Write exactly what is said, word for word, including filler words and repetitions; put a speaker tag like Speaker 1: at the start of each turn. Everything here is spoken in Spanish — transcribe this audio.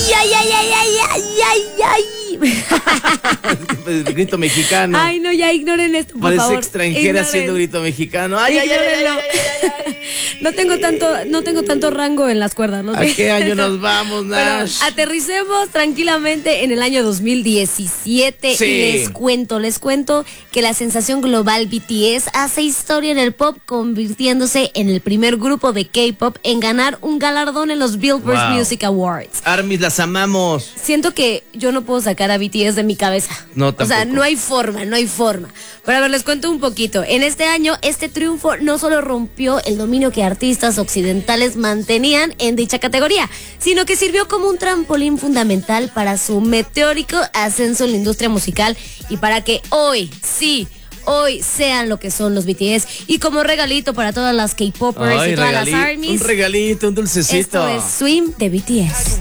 Speaker 1: ay, ay, ay, ay, ay, ay, ay.
Speaker 2: El grito mexicano.
Speaker 1: Ay, no, ya ignoren esto, por
Speaker 2: Parece
Speaker 1: favor.
Speaker 2: extranjera
Speaker 1: Ignoren.
Speaker 2: haciendo grito mexicano. Ay, ay, ay, ay, ay, ay, ay.
Speaker 1: No tengo tanto, no tengo tanto rango en las cuerdas, ¿no?
Speaker 2: ¿A qué año nos vamos, Nash?
Speaker 1: Pero aterricemos tranquilamente en el año dos mil diecisiete.
Speaker 2: Sí.
Speaker 1: Y les cuento, les cuento que la sensación global B T S hace historia en el pop, convirtiéndose en el primer grupo de K-pop en ganar un galardón en los Billboard
Speaker 2: Wow.
Speaker 1: Music Awards.
Speaker 2: Armis, las amamos.
Speaker 1: Siento que yo no puedo sacar a B T S de mi cabeza.
Speaker 2: No,
Speaker 1: O sea,
Speaker 2: tampoco.
Speaker 1: no hay forma, no hay forma. Pero a ver, les cuento un poquito. En este año, este triunfo no solo rompió el dominio que artistas occidentales mantenían en dicha categoría, sino que sirvió como un trampolín fundamental para su meteórico ascenso en la industria musical y para que hoy, sí, hoy sean lo que son los B T S. Y como regalito para todas las K-popers
Speaker 2: Ay,
Speaker 1: y todas
Speaker 2: regalito,
Speaker 1: las ARMYs,
Speaker 2: un regalito, un dulcecito.
Speaker 1: esto es Swim de B T S.